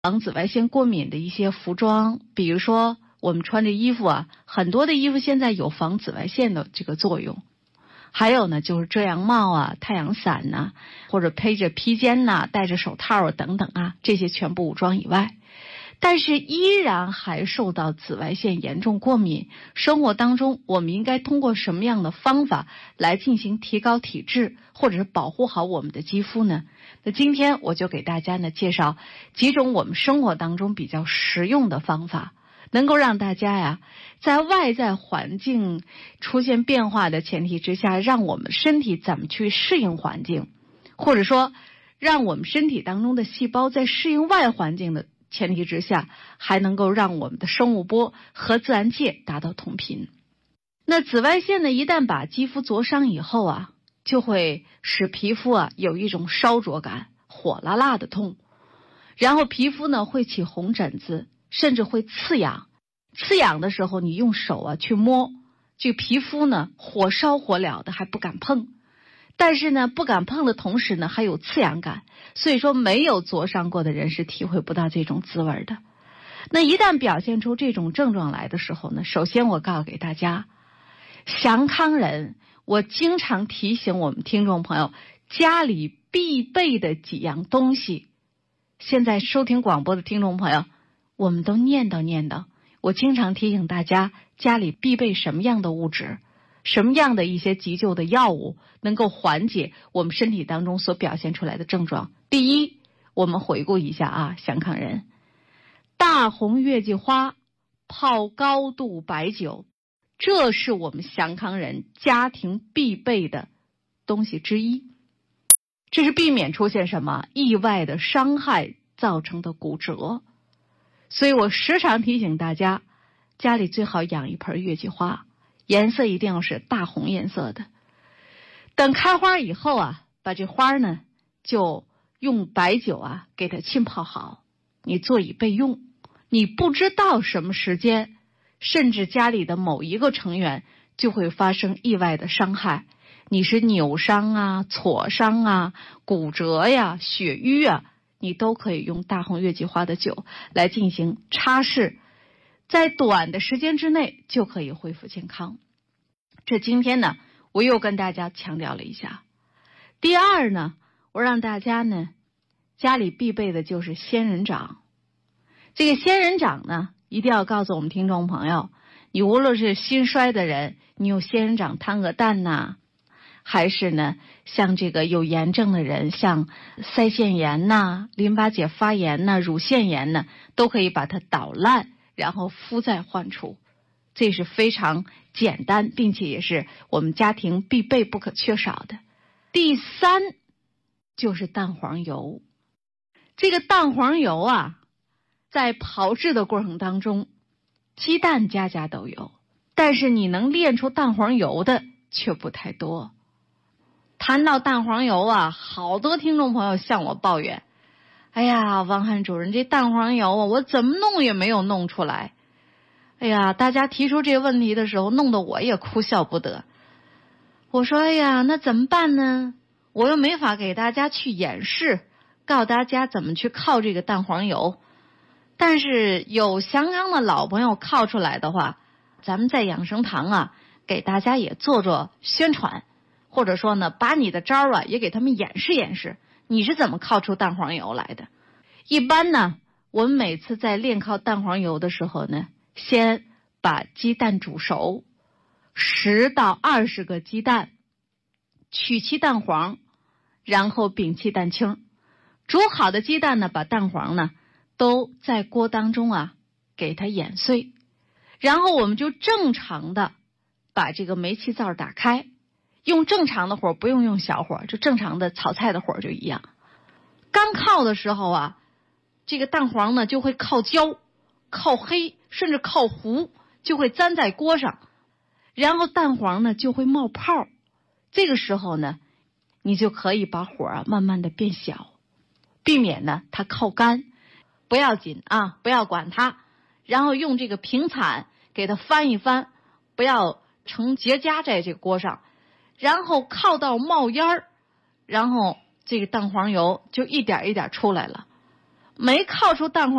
防紫外线过敏的一些服装，比如说我们穿着衣服啊，很多的衣服现在有防紫外线的这个作用。还有呢，就是遮阳帽啊、太阳伞呐、或者披着披肩呐、戴着手套啊等等啊，这些全部武装以外，但是依然还受到紫外线严重过敏。生活当中，我们应该通过什么样的方法来进行提高体质，或者是保护好我们的肌肤呢？那今天我就给大家呢介绍几种我们生活当中比较实用的方法，能够让大家呀，在外在环境出现变化的前提之下，让我们身体怎么去适应环境，或者说让我们身体当中的细胞在适应外环境的前提之下，还能够让我们的生物波和自然界达到同频。那紫外线呢，一旦把肌肤灼伤以后啊，就会使皮肤啊有一种烧灼感，火辣辣的痛，然后皮肤呢会起红疹子，甚至会刺痒。刺痒的时候，你用手啊去摸，这皮肤呢火烧火燎的，还不敢碰。但是呢，不敢碰的同时呢，还有刺痒感，所以说没有灼伤过的人是体会不到这种滋味的。那一旦表现出这种症状来的时候呢，首先我告诉给大家，祥康人，我经常提醒我们听众朋友，家里必备的几样东西。现在收听广播的听众朋友，我们都念叨。我经常提醒大家，家里必备什么样的物质，什么样的一些急救的药物，能够缓解我们身体当中所表现出来的症状。第一，我们回顾一下啊，祥康人，大红月季花泡高度白酒，这是我们祥康人家庭必备的东西之一。这是避免出现什么意外的伤害造成的骨折。所以我时常提醒大家，家里最好养一盆月季花，颜色一定要是大红颜色的。等开花以后啊，把这花呢就用白酒啊给它浸泡好，你做以备用。你不知道什么时间，甚至家里的某一个成员就会发生意外的伤害，你是扭伤啊、挫伤啊、骨折呀、血瘀啊，你都可以用大红月季花的酒来进行擦拭，在短的时间之内就可以恢复健康。这今天呢，我又跟大家强调了一下。第二呢，我让大家呢，家里必备的就是仙人掌。这个仙人掌呢，一定要告诉我们听众朋友，你无论是心衰的人，你用仙人掌摊个蛋呐，还是呢，像这个有炎症的人，像腮腺炎呐、淋巴结发炎呐、乳腺炎呢，都可以把它捣烂，然后敷在患处。这是非常简单，并且也是我们家庭必备不可缺少的。第三就是蛋黄油。这个蛋黄油啊，在炮制的过程当中，鸡蛋家家都有，但是你能炼出蛋黄油的却不太多。谈到蛋黄油啊，好多听众朋友向我抱怨，哎呀，王翰主任，这蛋黄油啊，我怎么弄也没有弄出来。哎呀，大家提出这个问题的时候，弄得我也哭笑不得。我说，哎呀，那怎么办呢？我又没法给大家去演示，告诉大家怎么去靠这个蛋黄油。但是有祥康的老朋友靠出来的话，咱们在养生堂啊，给大家也做做宣传，或者说呢，把你的招啊也给他们演示，你是怎么靠出蛋黄油来的。一般呢，我们每次在炼靠蛋黄油的时候呢，先把鸡蛋煮熟，10到20个鸡蛋，取其蛋黄，然后摒弃蛋清。煮好的鸡蛋呢，把蛋黄呢都在锅当中啊给它碾碎，然后我们就正常的把这个煤气灶打开，用正常的火，不用小火，就正常的炒菜的火就一样。刚靠的时候啊，这个蛋黄呢就会靠焦、靠黑，甚至靠糊，就会粘在锅上，然后蛋黄呢就会冒泡。这个时候呢，你就可以把火啊慢慢的变小，避免呢它靠干。不要紧啊，不要管它，然后用这个平铲给它翻一翻，不要成结痂在这个锅上，然后靠到冒烟儿，然后这个蛋黄油就一点一点出来了。 没靠出蛋黄